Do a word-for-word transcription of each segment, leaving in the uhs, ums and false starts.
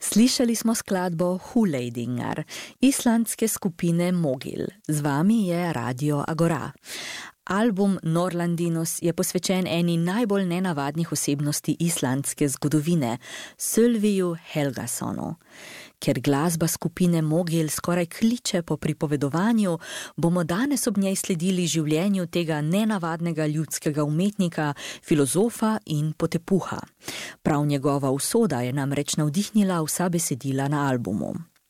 Slišali smo skladbo Hulejdinger islandske skupine Mogil. Z vami je Radio Agora. Album Norlandinus je posvečen eni najbolj nenavadnih osebnosti islandske zgodovine, Sölviju Helgasonu. Ker glasba skupine Mogil skoraj kliče po pripovedovanju, bomo danes ob njej sledili življenju tega nenavadnega ljudskega umetnika, filozofa in potepuha. Prav njegova usoda je namreč navdihnila vsa besedila na albumu.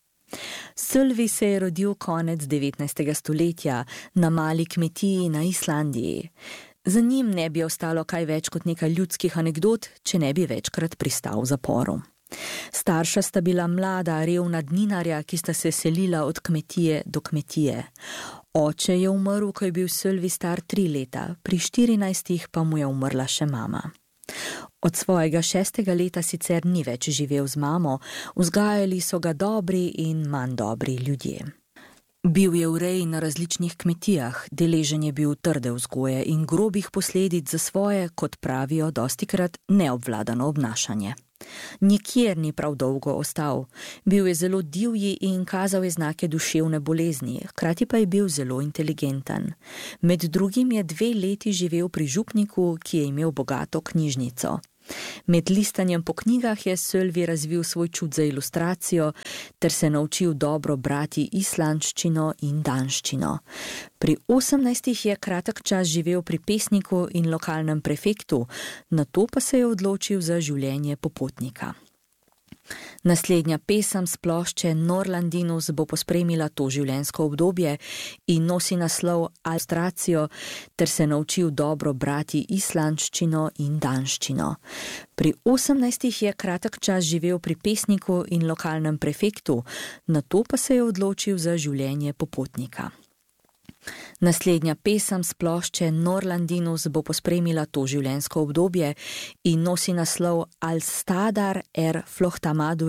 Sölvi se je rodil konec devetnajstega stoletja na mali kmetiji na Islandiji. Za njim ne bi ostalo kaj več kot nekaj ljudskih anekdot, če ne bi večkrat pristal v zaporu. Starša sta bila mlada, revna dninarja, ki sta se selila od kmetije do kmetije. Oče je umrl, ko je bil Sölvi star tri leta, pri štirinajstih pa mu je umrla še mama. Od svojega šestega leta sicer ni več živel z mamo, vzgajali so ga dobri in manj dobri ljudje. Bil je v reji na različnih kmetijah, deležen je bil trde vzgoje in grobih posledic za svoje, kot pravijo, dostikrat neobvladano obnašanje. Nikjer ni prav dolgo ostal. Bil je zelo divji in kazal je znake duševne bolezni, hkrati pa je bil zelo inteligenten. Med drugim je dve leti živel pri župniku, ki je imel bogato knjižnico. Med listanjem po knjigah je Sölvi razvil svoj čut za ilustracijo ter se naučil dobro brati islandščino in danščino. Pri osemnajstih je kratek čas živel pri pesniku in lokalnem prefektu, nato pa se je odločil za življenje popotnika. Naslednja pesem s plošče Norlandinus bo pospremila to življenjsko obdobje in nosi naslov Ilustracijo ter se naučil dobro brati islandščino in danščino. Pri osemnajstih je kratek čas živel pri pesniku in lokalnem prefektu, nato pa se je odločil za življenje popotnika. Naslednja pesem s plošče Norlandinus bo pospremila to življenjsko obdobje in nosi naslov Alstadar er Flóttamaður